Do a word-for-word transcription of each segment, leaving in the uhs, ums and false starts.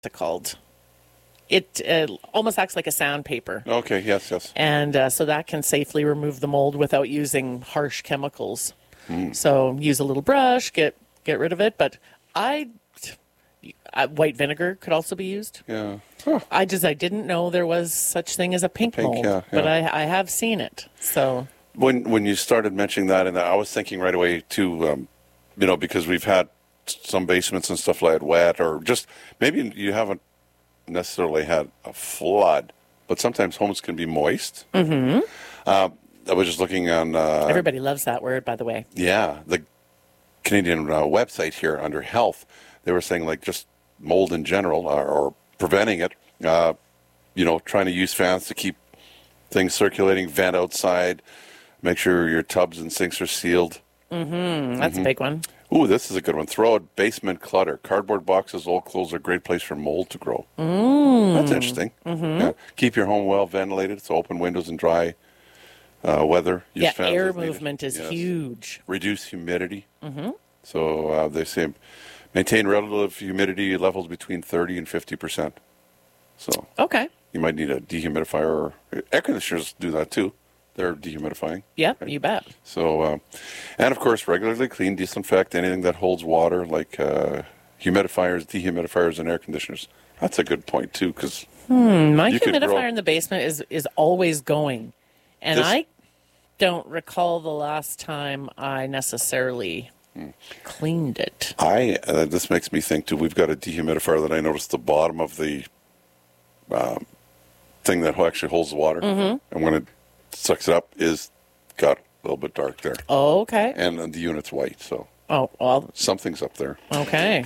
it called? It uh, almost acts like a sandpaper. Okay, yes, yes. And uh, so that can safely remove the mold without using harsh chemicals. Mm. So use a little brush, get get rid of it. But I, uh, white vinegar could also be used. Yeah. Huh. I just, I didn't know there was such thing as a pink, pink mold, yeah, yeah. but I, I have seen it. So when when you started mentioning that, and I was thinking right away too, um, you know, because we've had some basements and stuff like that wet, or just maybe you haven't necessarily had a flood, but sometimes homes can be moist. Mm-hmm. Uh, I was just looking on... Uh, Everybody loves that word, by the way. Yeah, the Canadian uh, website here under health, they were saying like just mold in general, or, or preventing it, uh, you know, trying to use fans to keep things circulating, vent outside, make sure your tubs and sinks are sealed. Mm-hmm. That's mm-hmm. a big one. Ooh, this is a good one. Throw out basement clutter. Cardboard boxes, old clothes are a great place for mold to grow. Mm. That's interesting. Mm-hmm. Yeah. Keep your home well ventilated, so open windows and dry uh, weather. Use yeah, fans air movement is yes. huge. Reduce humidity. Mm-hmm. So uh, they say maintain relative humidity levels between thirty and fifty percent. So okay. You might need a dehumidifier, or air conditioners do that too. They're dehumidifying. Yeah, right? You bet. So, uh, and of course, regularly clean, disinfect anything that holds water, like uh, humidifiers, dehumidifiers, and air conditioners. That's a good point too, because hmm, my humidifier grow... in the basement is is always going, and this... I don't recall the last time I necessarily hmm. cleaned it. I uh, this makes me think too. We've got a dehumidifier that I noticed the bottom of the um, thing that actually holds the water, mm-hmm. and when it sucks it up, is got a little bit dark there. Oh, okay. And uh, the unit's white, so oh, well, something's up there. Okay.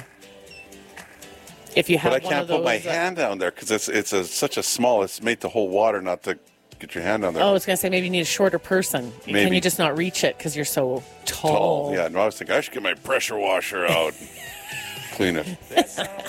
If you have, but I one can't of those, put my uh, hand down there because it's it's a, such a small. It's made to hold water, not to get your hand down there. Oh, I was going to say maybe you need a shorter person. Maybe. Can you just not reach it because you're so tall? Tall. Yeah. No, I was thinking I should get my pressure washer out, and clean it.